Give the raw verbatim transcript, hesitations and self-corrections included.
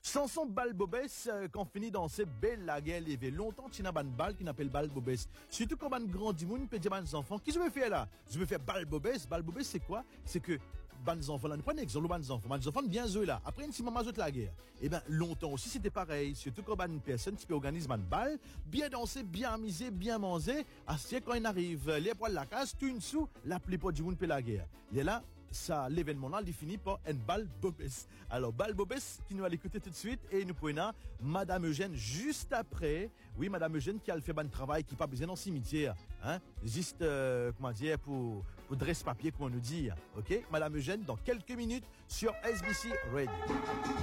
Chanson bal bobès, euh, qu'on finit dans ces belles la guerre levée. Longtemps, tu n'as pas de balle qui n'appelle bal bobès. Surtout quand on grand du monde, peut dire aux enfants, qu'est-ce que je veux faire là? Je veux faire bal bobès. Bal bobès, c'est quoi? C'est que, ban enfants là, nous prenons exemple, ban enfants, ban enfants bien eux là. Après, une si maman la guerre. Eh ben, longtemps aussi, c'était pareil. Surtout quand une personne qui peut organiser ban bal, bien danser, bien amuser, bien manger. À ce quand il arrive, les poils la casse, tout une sous, la plupart du monde peut la guerre. Il est là. Ça, l'événement-là, il finit par une balle bobès. Alors, balle bobès, qui nous va l'écouter tout de suite, et nous prenons Madame Eugène juste après. Oui, Madame Eugène qui a fait bon travail, qui n'a pas besoin dans le cimetière, hein. Juste, euh, comment dire, pour, pour dresse papier, comment nous dire. OK? Madame Eugène, dans quelques minutes, sur S B C Radio.